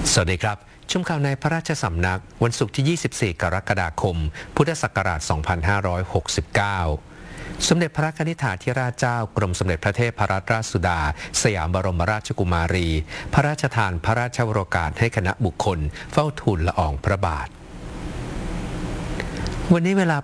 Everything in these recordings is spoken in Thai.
สวัสดีครับชมข่าวในพระราชสำนักวันศุกร์ที่ 24 กรกฎาคม พุทธศักราช 2569 สมเด็จพระนิธิธิราชเจ้ากรมสมเด็จพระเทพรัตนราชสุดาสยามบรมราชกุมารี พระราชทานพระราชวโรกาสให้คณะบุคคลเฝ้าทูลละอองพระบาทวันนี้เวลา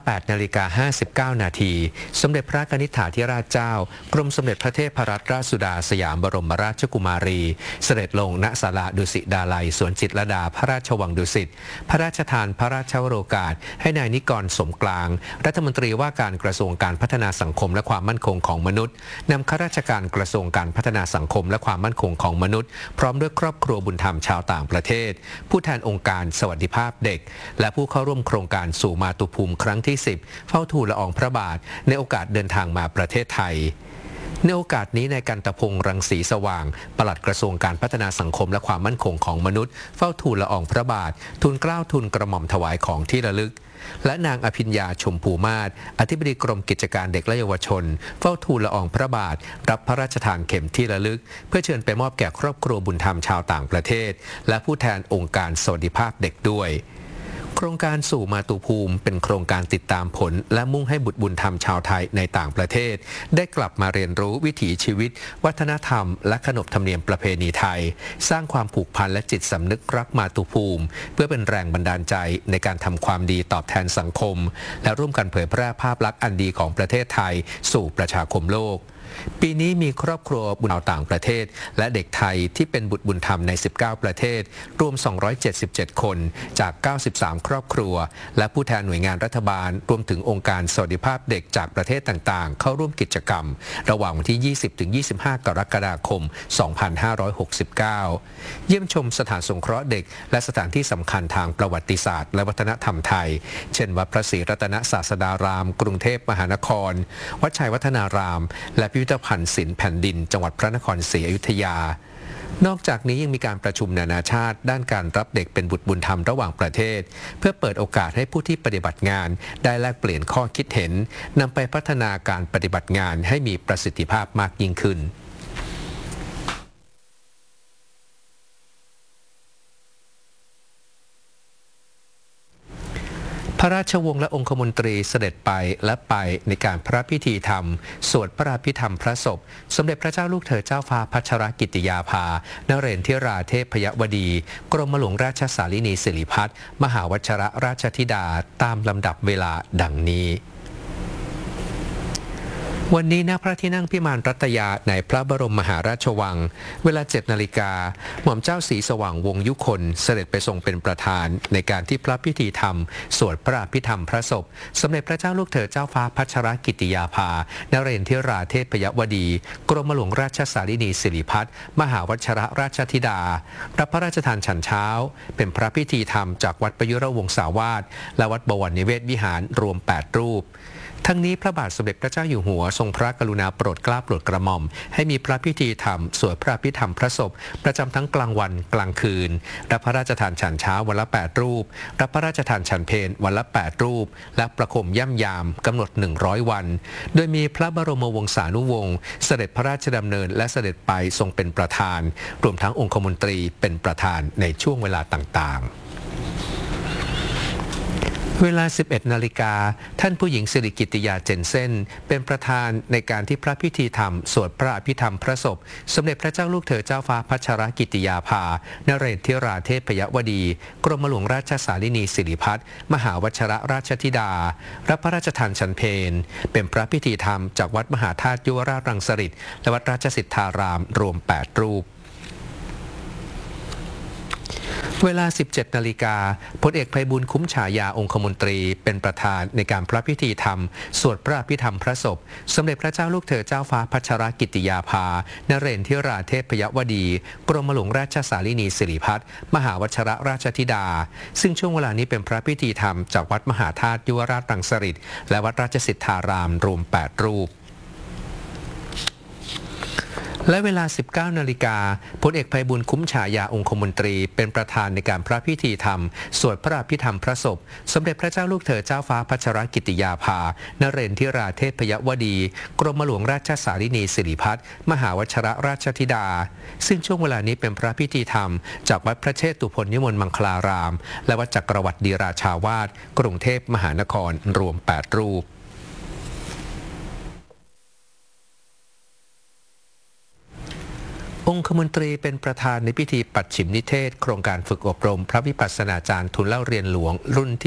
8:59 นาทีสมเด็จพระนิธิธิราชเจ้ากรมสมเด็จพระเทพรัตนราชสุดาสยามบรมราชกุมารีเสด็จลงณศาลาดุสิตดาลัยสวนจิตรลดาพระราชวังดุสิตพระราชทานพระราชวโรกาสให้นายนิกรสมกลางรัฐมนตรีว่าการกระทรวงการพัฒนาสังคมและความมั่นคงของมนุษย์นำข้าราชการกระทรวงการพัฒนาสังคมและความมั่นคงของมนุษย์พร้อมด้วยครอบครัวบุญธรรมชาวต่างประเทศผู้แทนองค์การสวัสดิภาพเด็กและผู้เข้าร่วมโครงการสู่มาตุภูมิครั้งที่ 10 เฝ้าทูลละอองพระบาทในโอกาสเดินทางมาประเทศไทยในโอกาสนี้นายกันตพงษ์รังสีสว่างปลัดกระทรวงการพัฒนาสังคมและความมั่นคงของมนุษย์เฝ้าทูลละอองพระบาททูลเกล้าทูลกระหม่อมถวายของที่ระลึกและนางอภิญญาชมพูมาศอธิบดีกรมกิจการเด็กและเยาวชนเฝ้าทูลละอองพระบาทรับพระราชทานเข็มที่ระลึกเพื่อเชิญไปมอบแก่ครอบครัวบุญธรรมชาวต่างประเทศและผู้แทนองค์การสวัสดิภาพเด็กด้วยโครงการสู่มาตุภูมิเป็นโครงการติดตามผลและมุ่งให้บุตรบุญธรรมชาวไทยในต่างประเทศได้กลับมาเรียนรู้วิถีชีวิตวัฒนธรรมและขนบธรรมเนียมประเพณีไทยสร้างความผูกพันและจิตสำนึกรักมาตุภูมิเพื่อเป็นแรงบันดาลใจในการทำความดีตอบแทนสังคมและร่วมกันเผยแพร่ภาพลักษณ์อันดีของประเทศไทยสู่ประชาคมโลกปีนี้มีครอบครัวบุญธรรมต่างประเทศและเด็กไทยที่เป็นบุตรบุญธรรมใน 19 ประเทศรวม 277 คนจาก 93 ครอบครัวและผู้แทนหน่วยงานรัฐบาลรวมถึงองค์การสวัสดิภาพเด็กจากประเทศต่างๆเข้าร่วมกิจกรรมระหว่างวันที่ 20-25 กรกฎาคม 2569 เยี่ยมชมสถานสงเคราะห์เด็กและสถานที่สำคัญทางประวัติศาสตร์และวัฒนธรรมไทยเช่นวัดพระศรีรัตนศาสดารามกรุงเทพมหานครวัดชัยวัฒนารามและพิพิธภัณฑ์ศิลป์แผ่นดินจังหวัดพระนครศรีอยุธยานอกจากนี้ยังมีการประชุมนานาชาติด้านการรับเด็กเป็นบุตรบุญธรรมระหว่างประเทศเพื่อเปิดโอกาสให้ผู้ที่ปฏิบัติงานได้แลกเปลี่ยนข้อคิดเห็นนำไปพัฒนาการปฏิบัติงานให้มีประสิทธิภาพมากยิ่งขึ้นพระราชวงศ์และองคมนตรีเสด็จไปและไปในการพระพิธีธรรมสวดพระอภิธรรมพระศพสมเด็จพระเจ้าลูกเธอเจ้าฟ้าพัชรกิติยาภานเรศธิราเทพยวดีกรมหลวงราชสารินีสิริพัฒน์มหาวชรราชธิดาตามลำดับเวลาดังนี้วันนี้ณพระที่นั่งพิมานรัตยาในพระบรมมหาราชวังเวลา 7 นาฬิกาหม่อมเจ้าศรีสว่างวงศ์ยุคนเสด็จไปทรงเป็นประธานในการที่พระพิธีธรรมสวดพระอภิธรรมพระศพสมเด็จพระเจ้าลูกเธอเจ้าฟ้าพัชรกิติยาภานเรศธิราเทพยวดีกรมหลวงราชสารินีสิริพัฒน์มหาวชรราชธิดารับพระราชทานฉันเช้าเป็นพระพิธีธรรมจากวัดประยุรวงศาวาสและวัดบวรนิเวศวิหารรวม 8 รูปทั้งนี้พระบาทสมเด็จพระเจ้าอยู่หัวทรงพระกรุณาโปรดเกล้าโปรดกระหม่อมให้มีพระพิธีธรรมสวดพระอภิธรรมพระศพประจำทั้งกลางวันกลางคืนรับพระราชทานฉันเช้าวันละ 8 รูปรับพระราชทานฉันเพลวันละ 8 รูปและประคมย่ำยามกำหนด 100 วันโดยมีพระบรมวงศานุวงศ์เสด็จพระราชดำเนินและเสด็จไปทรงเป็นประธานรวมทั้งองคมนตรีเป็นประธานในช่วงเวลาต่างๆเวลา 11 นาฬิกาท่านผู้หญิงสิริกิติยาเจนเซ่นเป็นประธานในการที่พระพิธีธรรมสวดพระอภิธรรมพระศพสมเด็จพระเจ้าลูกเธอเจ้าฟ้าพัชรกิติยาภานเรศธิราเทพยวดีกรมหลวงราชสารินีสิริพัฒน์มหาวชรราชธิดารับพระราชทานฉันเพลเป็นพระพิธีธรรมจากวัดมหาธาตุยุวราชรังสฤษฎ์และวัดราชสิทธารามรวม 8 รูปเวลา 17 นาฬิกาพลเอกไพบูลย์คุ้มฉายาองคมนตรีเป็นประธานในการพระพิธีธรรมสวดพระอภิธรรมพระศพสมเด็จพระเจ้าลูกเธอเจ้าฟ้าพัชรกิติยาภานเรศธิราเทพยวดีกรมหลวงราชสารินีสิริพัฒน์มหาวชรราชธิดาซึ่งช่วงเวลานี้เป็นพระพิธีธรรมจากวัดมหาธาตุยุวราชรังสฤษฎ์และวัดราชสิทธารามรวม 8 รูปและเวลา 19 นาฬิกาพลเอกไพบูลย์คุ้มฉายาองคมนตรีเป็นประธานในการพระพิธีธรรมสวดพระอภิธรรมพระศพสมเด็จพระเจ้าลูกเธอเจ้าฟ้าพัชรกิติยาภานเรนทิราเทพยวดีกรมหลวงราชสารินีสิริพัฒน์มหาวชรราชธิดาซึ่งช่วงเวลานี้เป็นพระพิธีธรรมจากวัดพระเชตุพนนิมนต์มังคลารามและวัดจักรวรรดิราชาวาสกรุงเทพมหานครรวม 8 รูปองคมนตรีเป็นประธานในพิธีปัดฉิมนิเทศโครงการฝึกอบรมพระวิปัสสนาจารย์ทุนเล่าเรียนหลวงรุ่นที่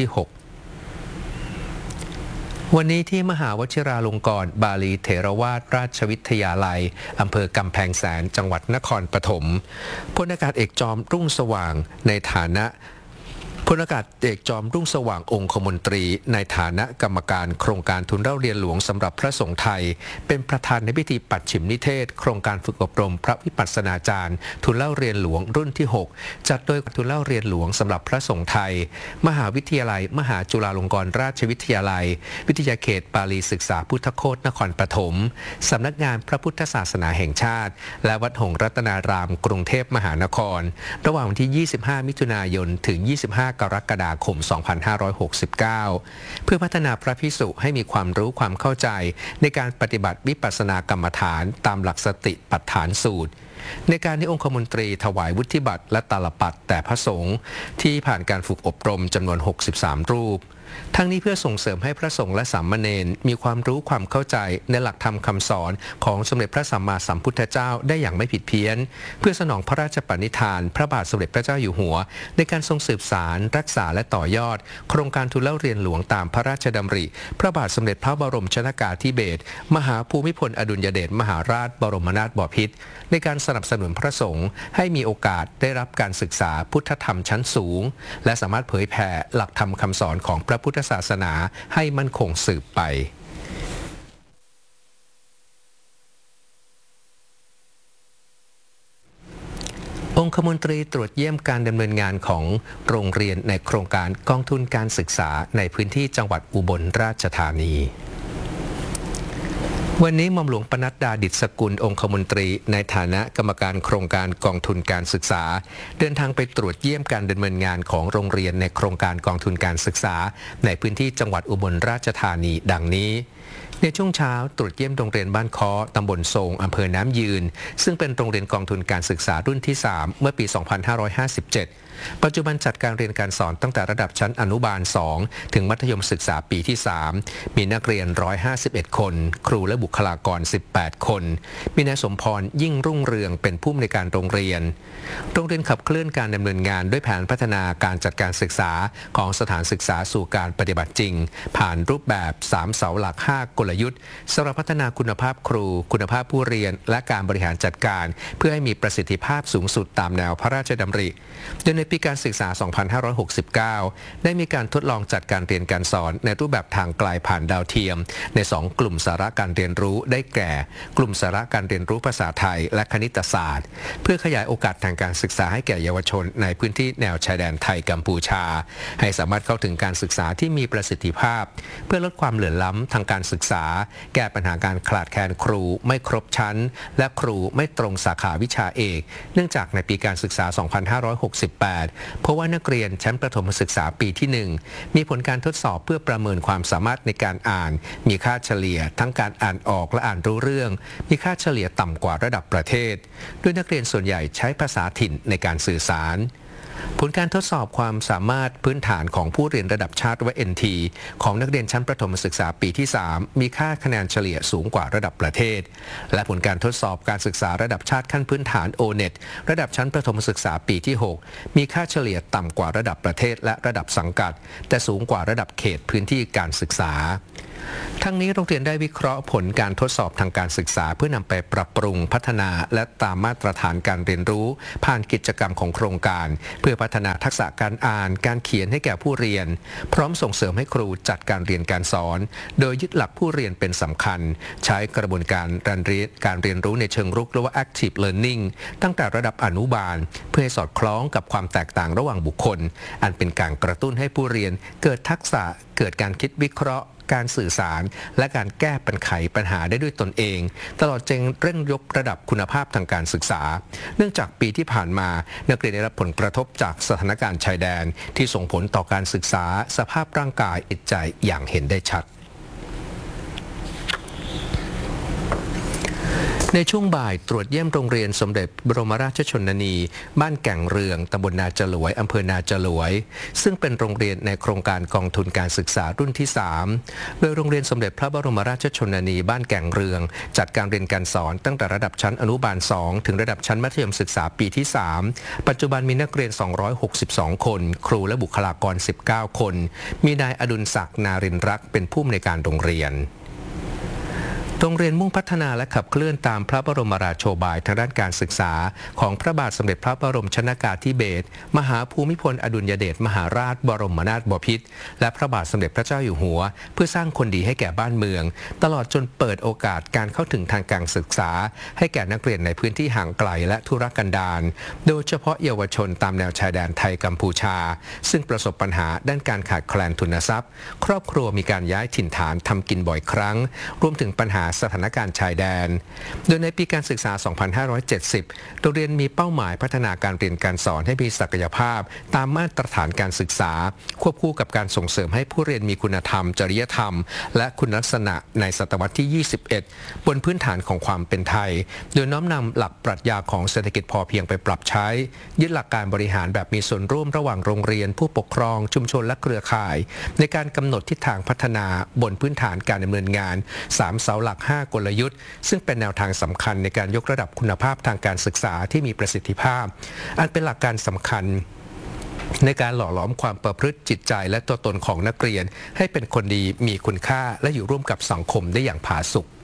6 วันนี้ที่มหาวชิราลงกรณ์บาลีเถรวาทราชวิทยาลัยอำเภอกำแพงแสนจังหวัดนครปฐมพลอากาศเอกจอมรุ่งสว่างในฐานะพลอากาศเอกจอมรุ่งสว่างองคมนตรีในฐานะกรรมการโครงการทุนเล่าเรียนหลวงสำหรับพระสงฆ์ไทยเป็นประธานในพิธีปัดฉิมนิเทศโครงการฝึกอบรมพระวิปัสสนาจารย์ทุนเล่าเรียนหลวงรุ่นที่ 6 จัดโดยทุนเล่าเรียนหลวงสำหรับพระสงฆ์ไทยมหาวิทยาลัยมหาจุฬาลงกรณราชวิทยาลัยวิทยาเขตบาลีศึกษาพุทธโคตนครปฐมสำนักงานพระพุทธศาสนาแห่งชาติและวัดหงส์รัตนารามกรุงเทพมหานครระหว่างวันที่ 25 มิถุนายนถึง 25 กรกฎาคม 2569 เพื่อพัฒนาพระภิกษุให้มีความรู้ความเข้าใจในการปฏิบัติวิปัสสนากรรมฐานตามหลักสติปัฏฐานสูตรในการที่องคมนตรีถวายวุฒิบัตรและตาลปัตรแต่พระสงฆ์ที่ผ่านการฝึกอบรมจำนวน 63 รูปทั้งนี้เพื่อส่งเสริมให้พระสงฆ์และสามเณรมีความรู้ความเข้าใจในหลักธรรมคำสอนของสมเด็จพระสัมมาสัมพุทธเจ้าได้อย่างไม่ผิดเพี้ยนเพื่อสนองพระราชปณิธานพระบาทสมเด็จพระเจ้าอยู่หัวในการทรงสืบสารรักษาและต่อยอดโครงการทุนเล่าเรียนหลวงตามพระราชดำริพระบาทสมเด็จพระบรมชนกาธิเบศรมหาภูมิพลอดุลยเดชมหาราชบรมนาถบพิตรในการสนับสนุนพระสงฆ์ให้มีโอกาสได้รับการศึกษาพุทธธรรมชั้นสูงและสามารถเผยแผ่หลักธรรมคำสอนของพระพุทธศาสนาให้มั่นคงสืบไปองคมนตรีตรวจเยี่ยมการดำเนินงานของโรงเรียนในโครงการกองทุนการศึกษาในพื้นที่จังหวัดอุบลราชธานีวันนี้หม่อมหลวงปนัดดาดิษฐสกุลองคมนตรีในฐานะกรรมการโครงการกองทุนการศึกษาเดินทางไปตรวจเยี่ยมการดำเนินงานของโรงเรียนในโครงการกองทุนการศึกษาในพื้นที่จังหวัดอุบลราชธานีดังนี้ในช่วงเช้าตรวจเยี่ยมโรงเรียนบ้านค้อตำบลทรงอำเภอน้ำยืนซึ่งเป็นโรงเรียนกองทุนการศึกษารุ่นที่ 3 เมื่อปี 2557ปัจจุบันจัดการเรียนการสอนตั้งแต่ระดับชั้นอนุบาล 2 ถึงมัธยมศึกษาปีที่ 3 มีนักเรียน 151 คน ครูและบุคลากร 18 คน มีนายสมพรยิ่งรุ่งเรืองเป็นผู้อำนวยการโรงเรียนขับเคลื่อนการดำเนินงานด้วยแผนพัฒนาการจัดการศึกษาของสถานศึกษาสู่การปฏิบัติจริงผ่านรูปแบบ 3 เสาหลัก 5 กลยุทธ์สำหรับพัฒนาคุณภาพครูคุณภาพผู้เรียนและการบริหารจัดการเพื่อให้มีประสิทธิภาพสูงสุดตามแนวพระราชดำริโดยในปีการศึกษา 2569 ได้มีการทดลองจัดการเรียนการสอนในรูปแบบทางไกลผ่านดาวเทียมใน 2 กลุ่มสาระการเรียนรู้ได้แก่ กลุ่มสาระการเรียนรู้ภาษาไทยและคณิตศาสตร์เพื่อขยายโอกาสทางการศึกษาให้แก่เยาวชนในพื้นที่แนวชายแดนไทยกัมพูชาให้สามารถเข้าถึงการศึกษาที่มีประสิทธิภาพเพื่อลดความเหลื่อมล้ำทางการศึกษาแก้ปัญหาการขาดแคลนครูไม่ครบชั้นและครูไม่ตรงสาขาวิชาเอกเนื่องจากในปีการศึกษา 2568 เพราะว่านักเรียนชั้นประถมศึกษาปีที่ 1 มีผลการทดสอบเพื่อประเมินความสามารถในการอ่านมีค่าเฉลี่ยทั้งการอ่านออกและอ่านรู้เรื่องมีค่าเฉลี่ยต่ำกว่าระดับประเทศโดยนักเรียนส่วนใหญ่ใช้ภาษาถิ่นในการสื่อสารผลการทดสอบความสามารถพื้นฐานของผู้เรียนระดับชาติหรือ NT ของนักเรียนชั้นประถมศึกษาปีที่ 3 มีค่าคะแนนเฉลี่ยสูงกว่าระดับประเทศและผลการทดสอบการศึกษาระดับชาติขั้นพื้นฐาน O-NET ระดับชั้นประถมศึกษาปีที่ 6 มีค่าเฉลี่ยต่ำกว่าระดับประเทศและระดับสังกัดแต่สูงกว่าระดับเขตพื้นที่การศึกษาทั้งนี้โรงเรียนได้วิเคราะห์ผลการทดสอบทางการศึกษาเพื่อนำไปปรับปรุงพัฒนาและตามมาตรฐานการเรียนรู้ผ่านกิจกรรมของโครงการเพื่อพัฒนาทักษะการอ่านการเขียนให้แก่ผู้เรียนพร้อมส่งเสริมให้ครูจัดการเรียนการสอนโดยยึดหลักผู้เรียนเป็นสำคัญใช้กระบวนการเรียนรู้ในเชิงรุกหรือว่า active learning ตั้งแต่ระดับอนุบาลเพื่อให้สอดคล้องกับความแตกต่างระหว่างบุคคลอันเป็นการกระตุ้นให้ผู้เรียนเกิดทักษะเกิดการคิดวิเคราะห์การสื่อสารและการแก้ปัญหาได้ด้วยตนเองตลอดจนเร่งยกระดับคุณภาพทางการศึกษาเนื่องจากปีที่ผ่านมานักเรียนได้รับผลกระทบจากสถานการณ์ชายแดนที่ส่งผลต่อการศึกษาสภาพร่างกายจิตใจอย่างเห็นได้ชัดในช่วงบ่ายตรวจเยี่ยมโรงเรียนสมเด็จบรมราชชนนีบ้านแก่งเรืองตำบลนาจลวยอำเภอนาจลวยซึ่งเป็นโรงเรียนในโครงการกองทุนการศึกษารุ่นที่3โดยโรงเรียนสมเด็จพระบรมราชชนนีบ้านแก่งเรืองจัดการเรียนการสอนตั้งแต่ระดับชั้นอนุบาล2ถึงระดับชั้นมัธยมศึกษาปีที่3ปัจจุบันมีนักเรียน262คนครูและบุคลากร19คนมีนายอดุลศักดิ์นารินทร์รักเป็นผู้อำนวยการโรงเรียนโรงเรียนมุ่งพัฒนาและขับเคลื่อนตามพระบรมราโชบายทางด้านการศึกษาของพระบาทสมเด็จพระบรมชนกาธิเบศรมหาภูมิพลอดุลยเดชมหาราชบรมนาถบพิตรและพระบาทสมเด็จพระเจ้าอยู่หัวเพื่อสร้างคนดีให้แก่บ้านเมืองตลอดจนเปิดโอกาสการเข้าถึงทางการศึกษาให้แก่นักเรียนในพื้นที่ห่างไกลและทุรกันดารโดยเฉพาะเยาวชนตามแนวชายแดนไทยกัมพูชาซึ่งประสบปัญหาด้านการขาดแคลนทุนทรัพย์ครอบครัวมีการย้ายถิ่นฐานทำกินบ่อยครั้งรวมถึงปัญหาสถานการณ์ชายแดนโดยในปีการศึกษา 2570 โรงเรียนมีเป้าหมายพัฒนาการเรียนการสอนให้มีศักยภาพตามมาตรฐานการศึกษาควบคู่กับการส่งเสริมให้ผู้เรียนมีคุณธรรมจริยธรรมและคุณลักษณะในศตวรรษที่ 21 บนพื้นฐานของความเป็นไทยโดยน้อมนำหลักปรัชญาของเศรษฐกิจพอเพียงไปปรับใช้ยึดหลักการบริหารแบบมีส่วนร่วมระหว่างโรงเรียนผู้ปกครองชุมชนและเครือข่ายในการกำหนดทิศทางพัฒนาบนพื้นฐานการดำเนินงาน3เสาหลัก5กลยุทธ์ซึ่งเป็นแนวทางสำคัญในการยกระดับคุณภาพทางการศึกษาที่มีประสิทธิภาพอันเป็นหลักการสำคัญในการหล่อหลอมความประพฤติจิตใจและตัวตนของนักเรียนให้เป็นคนดีมีคุณค่าและอยู่ร่วมกับสังคมได้อย่างผาสุก